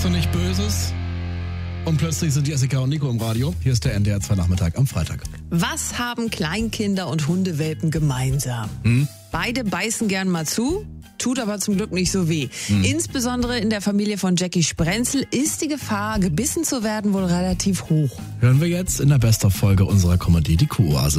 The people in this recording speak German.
Willst du nicht Böses? Und plötzlich sind Jessica und Nico im Radio. Hier ist der NDR 2 Nachmittag am Freitag. Was haben Kleinkinder und Hundewelpen gemeinsam? Beide beißen gern mal zu, tut aber zum Glück nicht so weh. Insbesondere in der Familie von Jackie Sprenzel ist die Gefahr, gebissen zu werden, wohl relativ hoch. Hören wir jetzt in der Best-of-Folge unserer Comedy Die Kuhoase.